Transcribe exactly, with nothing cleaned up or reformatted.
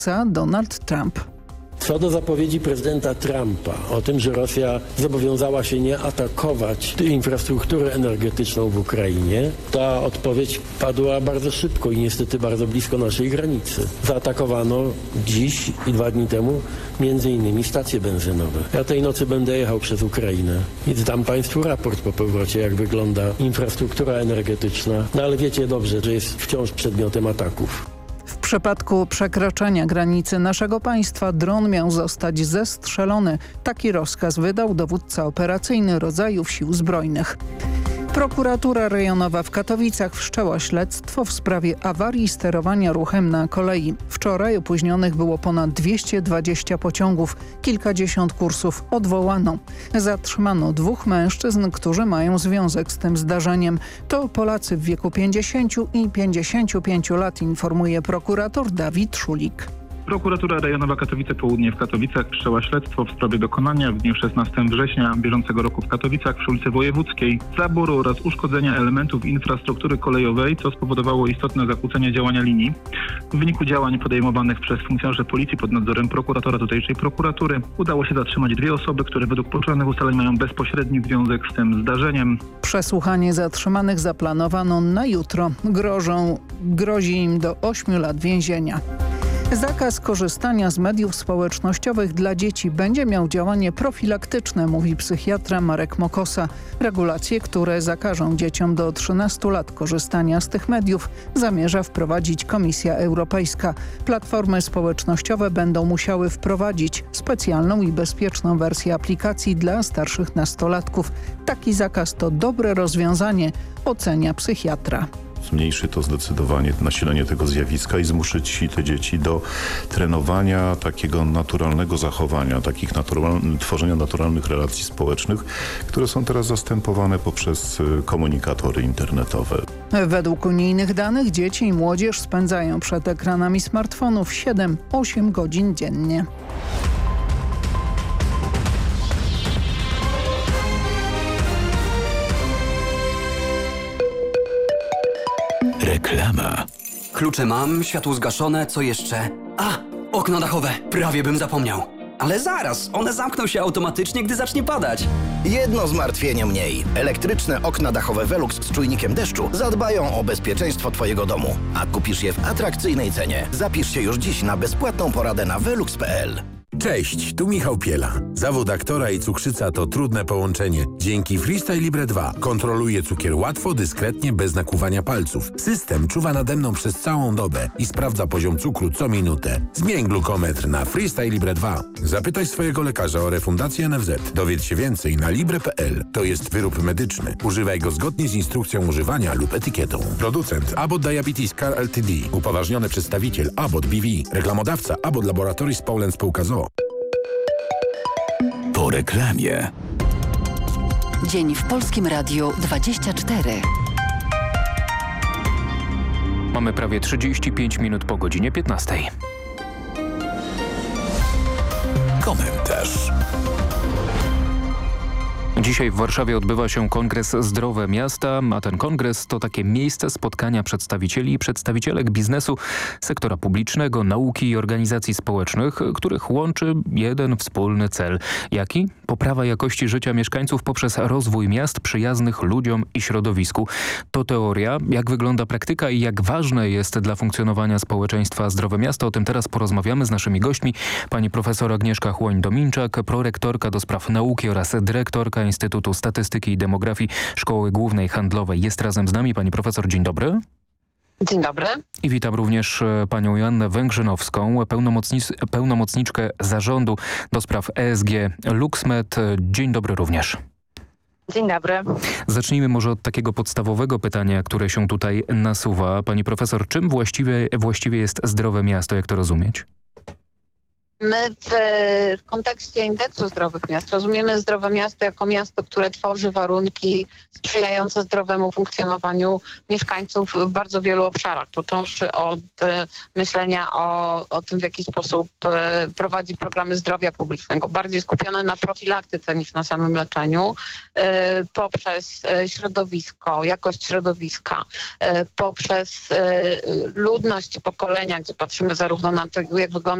Donald Trump. Co do zapowiedzi prezydenta Trumpa o tym, że Rosja zobowiązała się nie atakować infrastruktury energetyczną w Ukrainie, ta odpowiedź padła bardzo szybko i niestety bardzo blisko naszej granicy. Zaatakowano dziś i dwa dni temu między innymi stacje benzynowe. Ja tej nocy będę jechał przez Ukrainę i dam Państwu raport po powrocie, jak wygląda infrastruktura energetyczna. No ale wiecie dobrze, że jest wciąż przedmiotem ataków. W przypadku przekroczenia granicy naszego państwa dron miał zostać zestrzelony. Taki rozkaz wydał dowódca operacyjny rodzajów sił zbrojnych. Prokuratura rejonowa w Katowicach wszczęła śledztwo w sprawie awarii sterowania ruchem na kolei. Wczoraj opóźnionych było ponad dwieście dwadzieścia pociągów, kilkadziesiąt kursów odwołano. Zatrzymano dwóch mężczyzn, którzy mają związek z tym zdarzeniem. To Polacy w wieku pięćdziesięciu i pięćdziesięciu pięciu lat, informuje prokurator Dawid Szulik. Prokuratura Rejonowa Katowice Południe w Katowicach wszczęła śledztwo w sprawie dokonania w dniu szesnastego września bieżącego roku w Katowicach przy ulicy Wojewódzkiej zaboru oraz uszkodzenia elementów infrastruktury kolejowej, co spowodowało istotne zakłócenie działania linii. W wyniku działań podejmowanych przez funkcjonariuszy policji pod nadzorem prokuratora tutejszej prokuratury udało się zatrzymać dwie osoby, które według poczynanych ustaleń mają bezpośredni związek z tym zdarzeniem. Przesłuchanie zatrzymanych zaplanowano na jutro. Grożą, grozi im do ośmiu lat więzienia. Zakaz korzystania z mediów społecznościowych dla dzieci będzie miał działanie profilaktyczne, mówi psychiatra Marek Mokosa. Regulacje, które zakażą dzieciom do trzynastu lat korzystania z tych mediów, zamierza wprowadzić Komisja Europejska. Platformy społecznościowe będą musiały wprowadzić specjalną i bezpieczną wersję aplikacji dla starszych nastolatków. Taki zakaz to dobre rozwiązanie, ocenia psychiatra. Zmniejszy to zdecydowanie nasilenie tego zjawiska i zmuszy te dzieci do trenowania takiego naturalnego zachowania, takich natural, tworzenia naturalnych relacji społecznych, które są teraz zastępowane poprzez komunikatory internetowe. Według unijnych danych dzieci i młodzież spędzają przed ekranami smartfonów siedem do ośmiu godzin dziennie. Reklama. Klucze mam, światło zgaszone, co jeszcze? A, okna dachowe, prawie bym zapomniał. Ale zaraz, one zamkną się automatycznie, gdy zacznie padać. Jedno zmartwienie mniej. Elektryczne okna dachowe Velux z czujnikiem deszczu zadbają o bezpieczeństwo Twojego domu. A kupisz je w atrakcyjnej cenie. Zapisz się już dziś na bezpłatną poradę na velux kropka p l. Cześć, tu Michał Piela. Zawód aktora i cukrzyca to trudne połączenie. Dzięki Freestyle Libre dwa kontroluję cukier łatwo, dyskretnie, bez nakłuwania palców. System czuwa nade mną przez całą dobę i sprawdza poziom cukru co minutę. Zmień glukometr na Freestyle Libre dwa. Zapytaj swojego lekarza o refundację N F Z. Dowiedz się więcej na libre kropka p l. To jest wyrób medyczny. Używaj go zgodnie z instrukcją używania lub etykietą. Producent Abbott Diabetes Care Ltd. Upoważniony przedstawiciel Abbott B V. Reklamodawca Abbott Laboratories Poland Spółka z o o. Po reklamie. Dzień w Polskim Radiu dwadzieścia cztery. Mamy prawie trzydzieści pięć minut po godzinie piętnastej. Komentarz. Dzisiaj w Warszawie odbywa się kongres Zdrowe Miasta, a ten kongres to takie miejsce spotkania przedstawicieli i przedstawicielek biznesu, sektora publicznego, nauki i organizacji społecznych, których łączy jeden wspólny cel. Jaki? Poprawa jakości życia mieszkańców poprzez rozwój miast przyjaznych ludziom i środowisku. To teoria. Jak wygląda praktyka i jak ważne jest dla funkcjonowania społeczeństwa Zdrowe Miasto? O tym teraz porozmawiamy z naszymi gośćmi. Pani profesor Agnieszka Chłoń-Dominczak, prorektorka do spraw nauki oraz dyrektorka Instytutu Statystyki i Demografii Szkoły Głównej Handlowej jest razem z nami. Pani profesor, dzień dobry. Dzień dobry. I witam również panią Joannę Węgrzynowską, pełnomocnic pełnomocniczkę zarządu do spraw E S G LuxMed. Dzień dobry również. Dzień dobry. Zacznijmy może od takiego podstawowego pytania, które się tutaj nasuwa. Pani profesor, czym właściwie, właściwie jest zdrowe miasto, jak to rozumieć? My w, w kontekście indeksu zdrowych miast rozumiemy zdrowe miasto jako miasto, które tworzy warunki sprzyjające zdrowemu funkcjonowaniu mieszkańców w bardzo wielu obszarach. Począwszy od e, myślenia o, o tym, w jaki sposób e, prowadzi programy zdrowia publicznego, bardziej skupione na profilaktyce niż na samym leczeniu, e, poprzez e, środowisko, jakość środowiska, e, poprzez e, ludność i pokolenia, gdzie patrzymy zarówno na to, jak wygląda